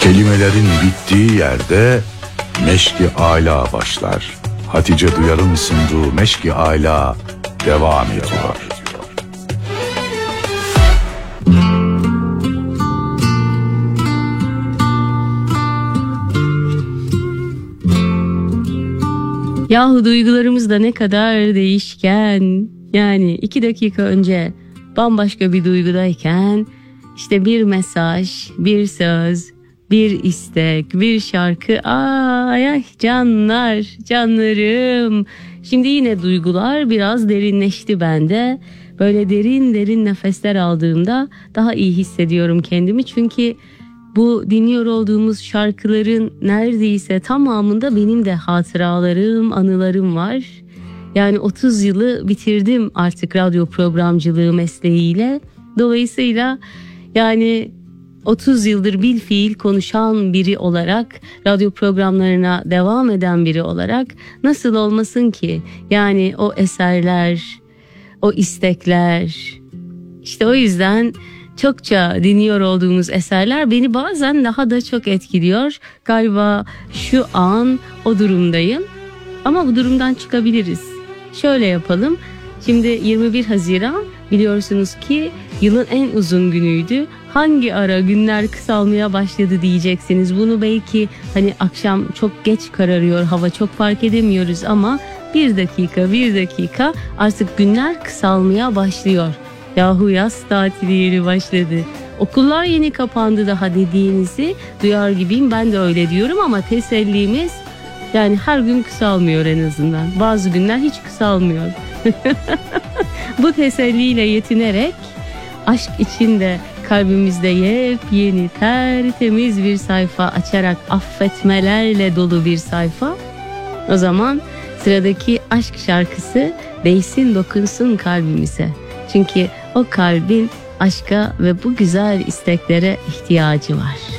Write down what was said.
Kelimelerin bittiği yerde meşki âlâ başlar. Hatice Duyar'ın sunduğu Meşki Âlâ devam ediyor. Yahu duygularımız da ne kadar değişken. Yani 2 dakika önce bambaşka bir duygudayken işte bir mesaj, bir söz, bir istek, bir şarkı. Ay canlar, canlarım. Şimdi yine duygular biraz derinleşti bende. Böyle derin derin nefesler aldığımda daha iyi hissediyorum kendimi. Çünkü bu dinliyor olduğumuz şarkıların neredeyse tamamında benim de hatıralarım, anılarım var. Yani 30 yılı bitirdim artık radyo programcılığı mesleğiyle. Dolayısıyla yani 30 yıldır bilfiil konuşan biri olarak, radyo programlarına devam eden biri olarak nasıl olmasın ki? Yani o eserler, o istekler, işte o yüzden çokça dinliyor olduğumuz eserler beni bazen daha da çok etkiliyor. Galiba şu an o durumdayım ama bu durumdan çıkabiliriz. Şöyle yapalım. Şimdi 21 Haziran biliyorsunuz ki yılın en uzun günüydü. Hangi ara günler kısalmaya başladı diyeceksiniz. Bunu belki hani akşam çok geç kararıyor, hava çok fark edemiyoruz ama bir dakika artık günler kısalmaya başlıyor. Yahu yaz tatili yeni başladı. Okullar yeni kapandı daha dediğinizi duyar gibiyim. Ben de öyle diyorum ama tesellimiz yani her gün kısalmıyor en azından. Bazı günler hiç kısalmıyor. Bu teselliyle yetinerek aşk içinde kalbimizde yepyeni tertemiz bir sayfa açarak affetmelerle dolu bir sayfa. O zaman sıradaki aşk şarkısı değsin dokunsun kalbimize. Çünkü o kalbin aşka ve bu güzel isteklere ihtiyacı var.